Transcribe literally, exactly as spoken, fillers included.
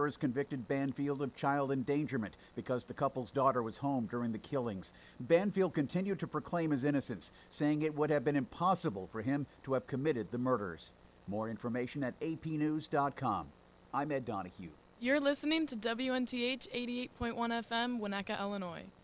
jurors convicted Banfield of child endangerment because the couple's daughter was home during the killings. Banfield continued to proclaim his innocence, saying it would have been impossible for him to have committed the murders. More information at a p news dot com. I'm Ed Donahue. You're listening to W N T H eighty-eight point one F M, Winnetka, Illinois.